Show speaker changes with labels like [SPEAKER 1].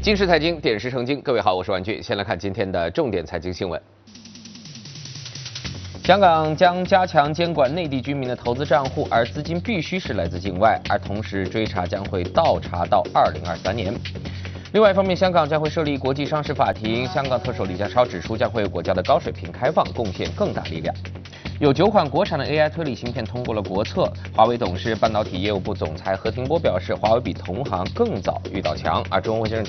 [SPEAKER 1] 今时财经，点石成金。各位好，我是万俊。先来看今天的重点财经新闻。香港将加强监管内地居民的投资账户，而资金必须是来自境外，而同时追查将会倒查到2023年。另外一方面，香港将会设立国际商事法庭。香港特首李家超指出，将会为国家的高水平开放贡献更大力量。有9款国产的 AI 推理芯片通过了国测。华为董事、半导体业务部总裁何庭波表示，华为比同行更早遇到墙。而中国卫生